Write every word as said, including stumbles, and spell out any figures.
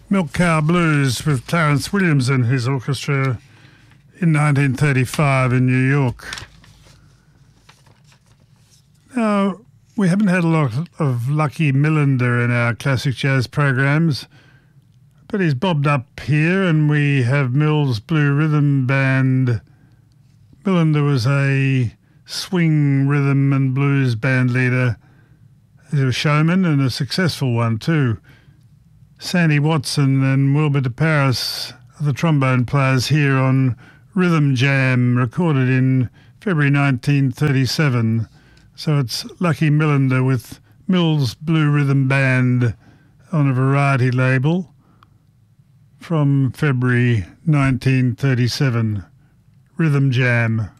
Milk Cow Blues with Clarence Williams and his orchestra in nineteen thirty-five in New York. Now, we haven't had a lot of Lucky Millinder in our classic jazz programs, but he's bobbed up here and we have Mills Blue Rhythm Band. Millinder was a swing rhythm and blues band leader. He was a showman and a successful one too. Sandy Watson and Wilbur de Paris are the trombone players here on Rhythm Jam, recorded in February nineteen thirty-seven. So it's Lucky Millinder with Mills Blue Rhythm Band on a Variety label from February nineteen thirty-seven. Rhythm Jam.